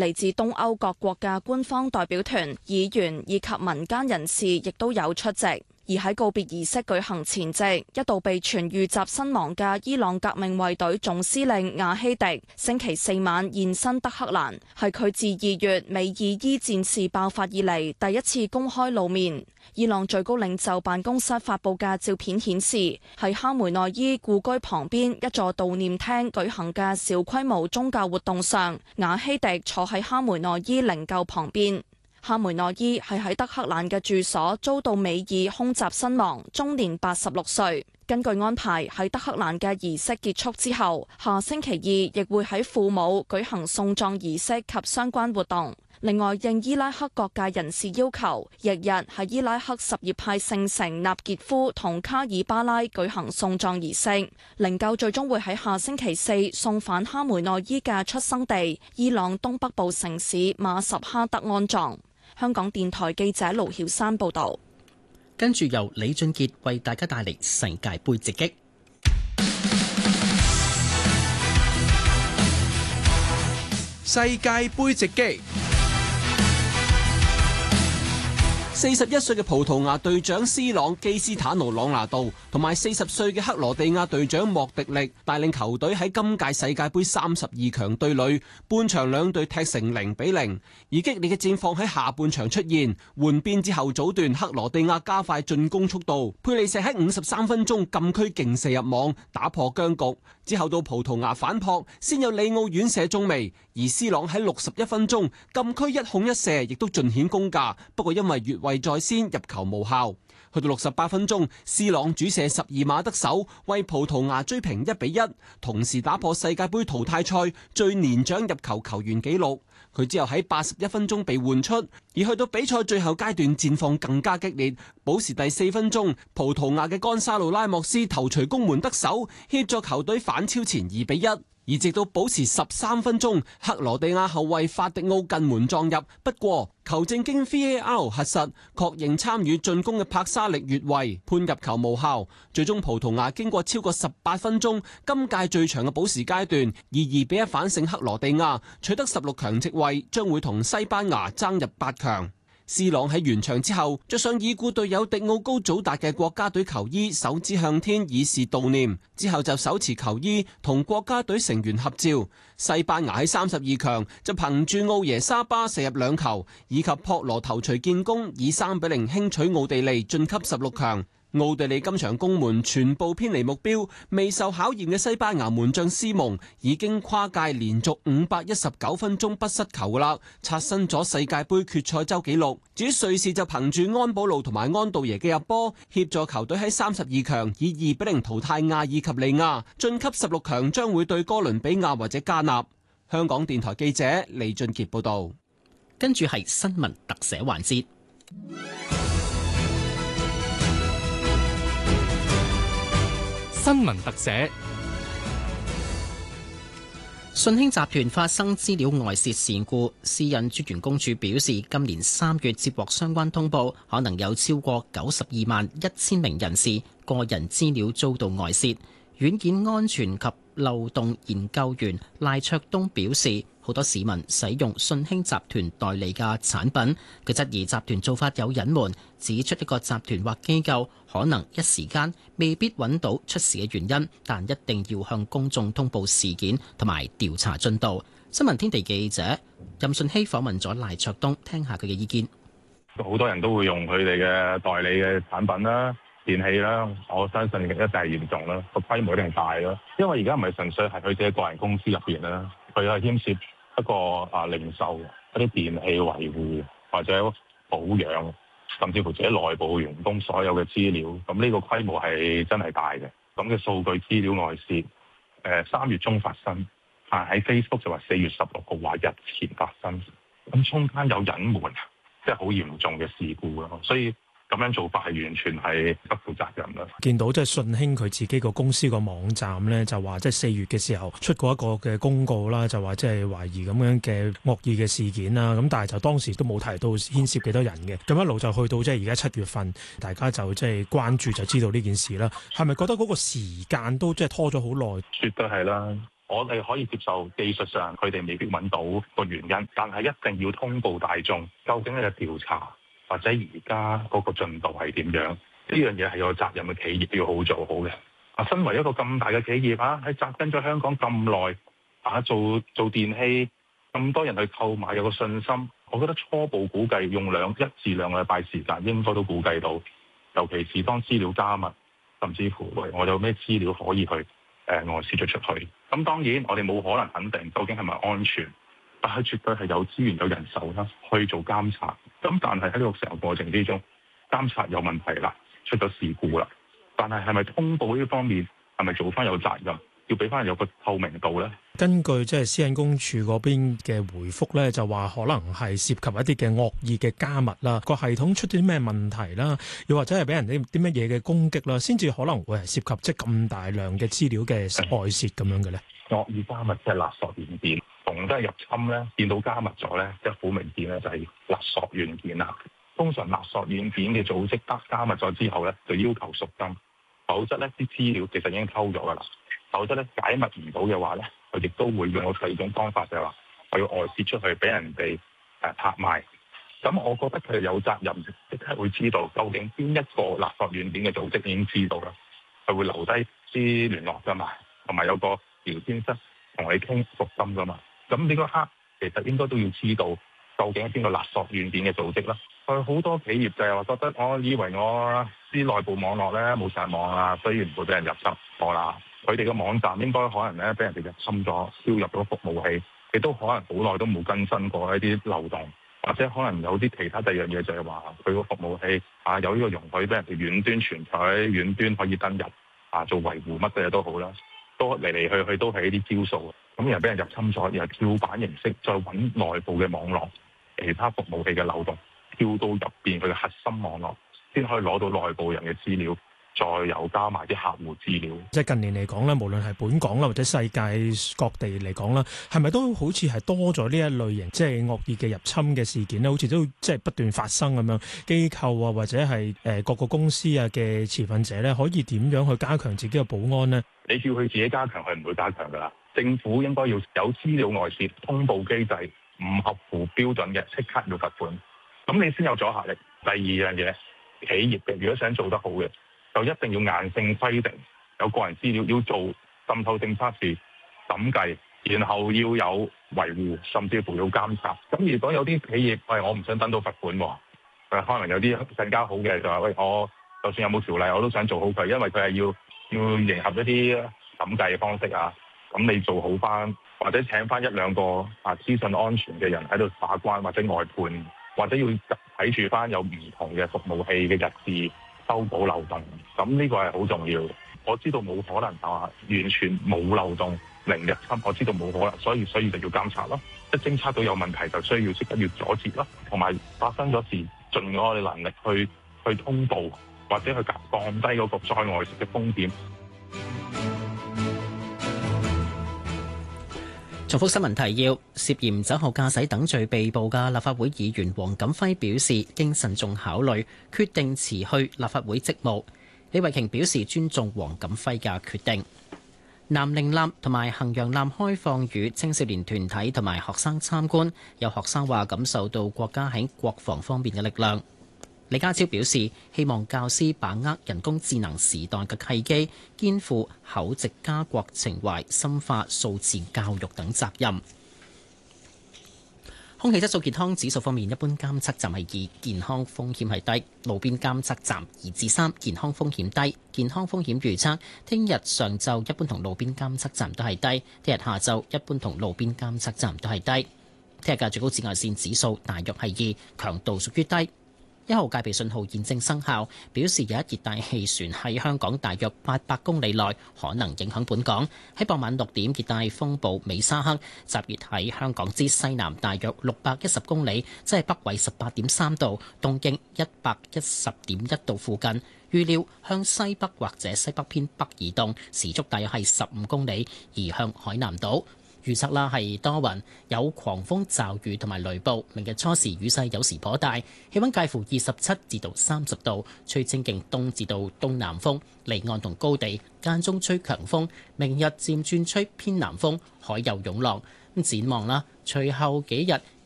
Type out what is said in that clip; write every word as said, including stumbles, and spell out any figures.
嚟自東歐各國嘅官方代表團、議員以及民間人士亦都有出席。而喺告別儀式舉行前夕，一度被傳遇襲身亡嘅伊朗革命衛隊總司令亞希迪，星期四晚現身德黑蘭，係佢自二月美以伊戰事爆發以嚟第一次公開露面。伊朗最高領袖辦公室發布嘅照片顯示，喺哈梅內伊故居旁邊一座悼念廳舉行嘅小規模宗教活動上，亞希迪坐喺哈梅內伊靈柩旁邊。哈梅內伊係喺德黑蘭嘅住所遭到美爾空襲身亡，終年八十六歲。根據安排，喺德黑蘭嘅儀式結束之後，下星期二亦會喺父母舉行送葬儀式及相關活動。另外，應伊拉克各界人士要求，翌日喺伊拉克什葉派聖城納傑夫同卡爾巴拉舉行送葬儀式。靈柩最終會喺下星期四送返哈梅內伊嘅出生地伊朗東北部城市馬什哈德安葬。香港電台記者盧曉山報道， 跟住由李俊傑為大家帶嚟世界盃直擊。 世界盃直擊。四十一歲嘅葡萄牙隊長 C 朗、基斯坦奴·朗拿度同埋四十歲嘅克羅地亞隊長莫迪力帶領球隊喺今屆世界盃三十二強對壘，半場兩隊踢成零比零，而激烈嘅戰況喺下半場出現。換邊之後早段，克羅地亞加快進攻速度，佩利石喺五十三分鐘禁區勁射入網，打破僵局。之後到葡萄牙反撲，先有里奧遠射中楣，而 C 朗喺六十一分鐘禁區一控一射，亦都盡顯功架。不過因為越位在先，入球無效。去到六十八分鐘 ，C 朗主射十二碼得手，為葡萄牙追平一比一，同時打破世界盃淘汰賽最年長入球球員紀錄。佢之後喺八十一分鐘被換出，而去到比賽最後階段戰況更加激烈。補時第四分鐘，葡萄牙嘅干沙路拉莫斯頭槌攻門得手，協助球隊反超前二比一。而直到補時十三分鐘，克羅地亞後衛法迪奧近門撞入，不過球證經 V A R 核實確認參與進攻嘅帕沙力越位，判入球無效。最終葡萄牙經過超過十八分鐘，今屆最長嘅補時階段，以二比一反勝克羅地亞，取得十六強席位，將會同西班牙爭入八強。C 朗喺完場之後，着上已故隊友迪奧高祖達嘅國家隊球衣，手指向天以示悼念。之後就手持球衣同國家隊成員合照。西班牙喺三十二強就憑住奧耶沙巴射入兩球，以及撲羅頭槌建功，以三比零輕取奧地利晉級十六強。奧地利今場攻門全部偏離目標，未受考驗嘅西班牙門將斯蒙已經跨界連續五百一十九分鐘不失球啦，刷新咗世界盃決賽周紀錄。至於瑞士就憑住安保路同埋安道耶嘅入波，協助球隊喺三十二強以二比零淘汰亞爾及利亞，晉級十六強，將會對哥倫比亞或者加納。香港電台記者李俊傑報道。 跟住係新聞特寫環節。 新聞特寫。 信興集團發生資料外泄事故，私隱專員公署表示，今年三月接獲相關通報，可能有超過九十二萬一千名人士個人資料遭到外泄。軟件安全及漏洞研究員賴卓東表示，好多市民使用信興集團代理嘅產品，佢質疑集團做法有隱瞞，指出一個集團或機構可能一時間未必揾到出事嘅原因，但一定要向公眾通報事件同埋調查進度。新聞天地記者任順希訪問咗賴卓東，聽下佢嘅意見。 好多人都會用佢哋嘅代理嘅產品啦、電器啦，我相信一定係嚴重啦，個規模一定大啦。因為而家唔係純粹係佢自己個人公司入邊啦，佢係牽涉一個啊零售、一啲電器維護或者保養，甚至乎自己內部員工所有嘅資料，咁呢個規模係真係大嘅。咁嘅數據資料外泄，誒三月中發生，啊喺 Facebook 就話四月十六號話日前發生，咁中間有隱瞞，即係好嚴重嘅事故咯，所以咁樣做法係完全係不負責任啦。 見到即係信興佢自己個公司個網站咧，就話即係四月嘅時候出過一個嘅公告啦，就話即係懷疑咁樣嘅惡意嘅事件啦。咁但係就當時都冇提到牽涉幾多人嘅。咁一路就去到即係而家七月份，大家就即係關注就知道呢件事啦。係咪覺得嗰個時間都即係拖咗好耐？ 絕對係啦。 我哋可以接受技術上佢哋未必揾到個原因，但係一定要通報大眾，究竟你嘅調查或者而家嗰個進度係點樣？呢樣嘢係有責任嘅企業要好做好嘅。啊，身為一個咁大嘅企業啊，喺紮根咗香港咁耐啊，做做電器咁多人去購買，有個信心。我覺得初步估計用兩一至兩個禮拜時間應該都估計到，尤其是當資料加密，甚至乎我有咩資料可以去誒、呃、外泄咗出去。咁當然我哋冇可能肯定究竟係咪安全，但係絕對係有資源有人手啦去做監察。咁但係喺呢個成個過程之中，監察有問題啦，出咗事故啦。但係係咪通報呢方面係咪做翻有責任，要俾翻有個透明度咧？ 根據即係私隱公署嗰邊嘅回覆咧，就話可能係涉及一啲嘅惡意嘅加密啦，個系統出啲咩問題啦，又或者係俾人啲啲乜嘢嘅攻擊啦，先至可能會係涉及即係咁大量嘅資料嘅外泄咁樣嘅咧。 惡意加密即係勒索軟件，逢都係入侵咧，見到加密咗咧，即係好明顯咧就係勒索軟件啦。通常勒索軟件嘅組織得加密咗之後咧，就要求贖金，否則咧啲資料其實已經偷咗㗎啦。否則咧解密唔到嘅話咧，佢亦都會用我第二種方法，就係話我要外泄出去俾人哋誒拍賣。咁我覺得佢哋有責任，即係會知道究竟邊一個勒索軟件嘅組織已經知道啦，佢會留低啲聯絡㗎嘛，同埋有個聊天室同你傾贖金㗎嘛。咁呢個刻其實應該都要知道究竟係邊個勒索軟件嘅組織啦。佢好多企業就係話覺得，我以為我啲內部網絡咧冇上網啊，所以唔會俾人入侵我啦。佢哋嘅網站應該可能咧俾人哋入侵咗，燒入咗服務器，亦都可能好耐都冇更新過一啲漏洞，或者可能有啲其他第二樣嘢就係話佢個服務器啊有呢個容許俾人哋遠端傳取、遠端可以登入啊做維護乜嘅嘢都好啦，都嚟嚟去去都係呢啲招數。咁又俾人入侵咗，又係跳板形式再揾內部嘅網絡、其他服務器嘅漏洞，跳到入邊佢嘅核心網絡，先可以攞到內部人嘅資料。再有加埋啲客戶資料， 即係近年嚟講咧，無論係本港啦或者世界各地嚟講啦，係咪都好似係多咗呢一類型即係惡意嘅入侵嘅事件咧？好似都即係不斷發生咁樣，機構啊或者係誒各個公司啊嘅持份者咧，可以點樣去加強自己嘅保安呢？ 你叫佢自己加強，佢唔會加強噶啦。政府應該要有資料外泄通報機制，唔合乎標準嘅即刻要罰款，咁你先有阻嚇力。第二樣嘢，企業嘅如果想做得好嘅，就一定要硬性規定有個人資料要做滲透性測試、審計，然後要有維護，甚至乎要監察。咁如果有啲企業喂，我唔想等到罰款喎，可能有啲更加好嘅就話喂，我就算有冇條例我都想做好佢，因為佢係要要迎合一啲審計嘅方式啊。咁你做好翻，或者請翻一兩個啊資訊安全嘅人喺度把關，或者外判，或者要睇住翻有唔同嘅服務器嘅日誌。修補漏洞，咁呢個係好重要。我知道冇可能話完全冇漏洞、零入侵，我知道冇可能，所以所以就要監察咯。一偵測到有問題，就需要即刻要阻截咯。同埋發生咗事，盡我哋能力去去通報，或者去降低嗰個再外泄嘅風險。 重複新聞提要：涉嫌酒後駕駛等罪被捕嘅立法會議員黃錦輝表示，經慎重考慮，決定辭去立法會職務。李慧瓊表示尊重黃錦輝嘅決定。南寧艦同埋衡陽艦開放予青少年團體同埋學生參觀，有學生話感受到國家喺國防方面嘅力量。李家超表示，希望教師把握人工智能時代嘅契機，肩負厚植家國情懷、深化數字教育等責任。空氣質素健康指數方面，一般監測站係二，健康風險係低；路邊監測站二至三，健康風險低。健康風險預測，聽日上晝一般同路邊監測站都係低，聽日下晝一般同路邊監測站都係低。聽日嘅最高紫外線指數大約係二，強度屬於低。一號戒備信號現正生效，表示有一熱帶氣旋喺香港大約八百公里內可能影響本港。喺傍晚六點，熱帶風暴美沙克集結喺香港之西南大約六百一十公里，即係北緯十八點三度、東經一百一十點一度附近。預料向西北或者西北偏北移動，時速大約係十五公里，移向海南島。 預測啦係多雲，有狂風驟雨同埋雷暴。明日初時雨勢有時頗大，氣溫介乎二十七至到三十度，吹清勁東至到東南風，離岸同高地間中吹強風。明日漸轉吹偏南風，海有湧浪。咁展望啦，隨後幾日